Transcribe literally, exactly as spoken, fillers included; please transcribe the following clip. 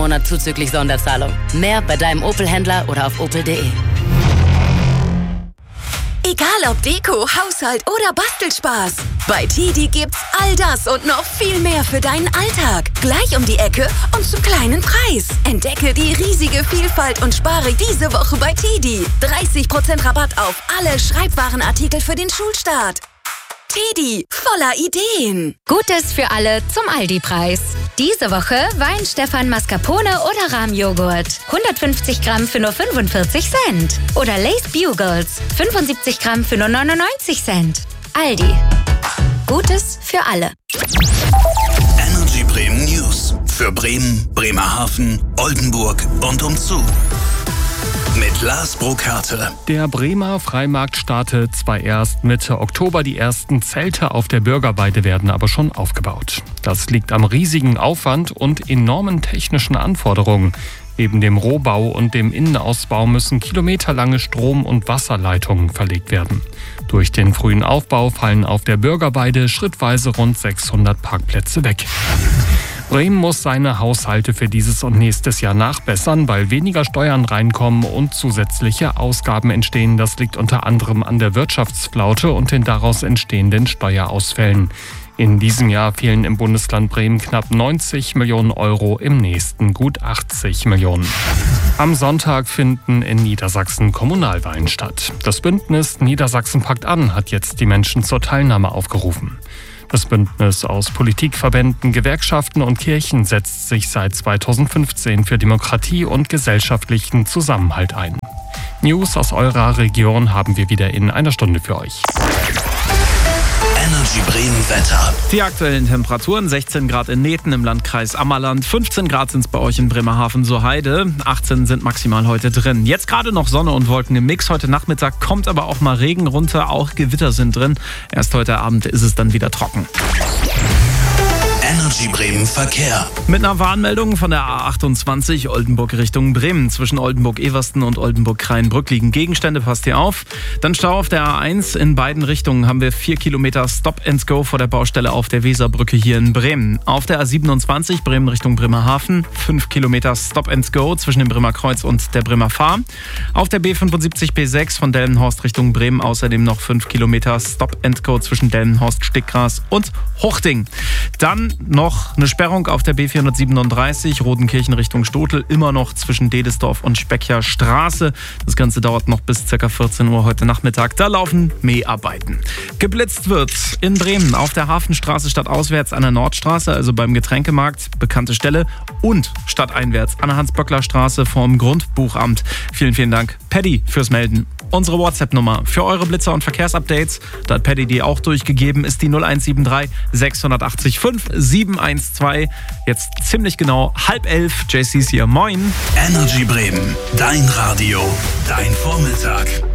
Monat zuzüglich Sonderzahlung. Mehr bei deinem Opel-Händler oder auf opel punkt de. Egal ob Deko, Haushalt oder Bastelspaß. Bei Tidi gibt's all das und noch viel mehr für deinen Alltag. Gleich um die Ecke und zum kleinen Preis. Entdecke die riesige Vielfalt und spare diese Woche bei Tidi. dreißig Prozent Rabatt auf alle Schreibwarenartikel für den Schulstart. Tidi, voller Ideen. Gutes für alle zum Aldi-Preis. Diese Woche Wein Stefan Mascarpone oder Rahmjoghurt. hundertfünfzig Gramm für nur fünfundvierzig Cent. Oder Lay's Bugles. fünfundsiebzig Gramm für nur neunundneunzig Cent. Aldi. Gutes für alle. Energy Bremen News. Für Bremen, Bremerhaven, Oldenburg und umzu. Mit Lars Burkhardt. Der Bremer Freimarkt startet zwar erst Mitte Oktober, die ersten Zelte auf der Bürgerweide werden aber schon aufgebaut. Das liegt am riesigen Aufwand und enormen technischen Anforderungen. Neben dem Rohbau und dem Innenausbau müssen kilometerlange Strom- und Wasserleitungen verlegt werden. Durch den frühen Aufbau fallen auf der Bürgerweide schrittweise rund sechshundert Parkplätze weg. Bremen muss seine Haushalte für dieses und nächstes Jahr nachbessern, weil weniger Steuern reinkommen und zusätzliche Ausgaben entstehen. Das liegt unter anderem an der Wirtschaftsflaute und den daraus entstehenden Steuerausfällen. In diesem Jahr fehlen im Bundesland Bremen knapp neunzig Millionen Euro, im nächsten gut achtzig Millionen. Am Sonntag finden in Niedersachsen Kommunalwahlen statt. Das Bündnis Niedersachsen packt an hat jetzt die Menschen zur Teilnahme aufgerufen. Das Bündnis aus Politikverbänden, Gewerkschaften und Kirchen setzt sich seit zweitausendfünfzehn für Demokratie und gesellschaftlichen Zusammenhalt ein. News aus eurer Region haben wir wieder in einer Stunde für euch. Energy Bremen Wetter. Die aktuellen Temperaturen: sechzehn Grad in Nethen im Landkreis Ammerland, fünfzehn Grad sind es bei euch in Bremerhaven zur Heide, achtzehn sind maximal heute drin. Jetzt gerade noch Sonne und Wolken im Mix, heute Nachmittag kommt aber auch mal Regen runter, auch Gewitter sind drin. Erst heute Abend ist es dann wieder trocken. Energy Bremen Verkehr. Mit einer Warnmeldung von der A achtundzwanzig Oldenburg Richtung Bremen. Zwischen Oldenburg-Eversten und Oldenburg-Kreienbrück liegen Gegenstände, passt ihr auf. Dann Stau auf der A eins. In beiden Richtungen haben wir vier Kilometer Stop and Go vor der Baustelle auf der Weserbrücke hier in Bremen. Auf der A siebenundzwanzig Bremen Richtung Bremerhaven. fünf Kilometer Stop and Go zwischen dem Bremer Kreuz und der Bremer Fahr. Auf der B fünfundsiebzig B sechs von Delmenhorst Richtung Bremen außerdem noch fünf Kilometer Stop and Go zwischen Delmenhorst, Stickgras und Huchting. Dann noch eine Sperrung auf der B vierhundertsiebenunddreißig Rodenkirchen Richtung Stotel, immer noch zwischen Dedesdorf und Speckjer Straße. Das Ganze dauert noch bis ca. vierzehn Uhr heute Nachmittag. Da laufen Mäharbeiten. Geblitzt wird in Bremen auf der Hafenstraße stadtauswärts an der Nordstraße, also beim Getränkemarkt, bekannte Stelle, und stadteinwärts an der Hans-Böckler-Straße vorm Grundbuchamt. Vielen, vielen Dank, Paddy, fürs Melden. Unsere WhatsApp-Nummer für eure Blitzer- und Verkehrsupdates, da hat Paddy die auch durchgegeben, ist die null eins sieben drei sechs acht acht fünf sieben eins zwei. Jetzt ziemlich genau halb elf. J C's hier, moin. Energy Bremen, dein Radio, dein Vormittag.